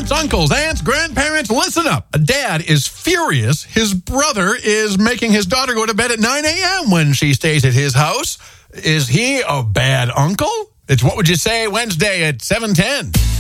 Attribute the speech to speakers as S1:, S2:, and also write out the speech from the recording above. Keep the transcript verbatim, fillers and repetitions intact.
S1: parents, uncles, aunts, grandparents, listen up. A dad is furious. His brother is making his daughter go to bed at nine a.m. when she stays at his house. Is he a bad uncle? It's What Would You Say Wednesday at seven ten.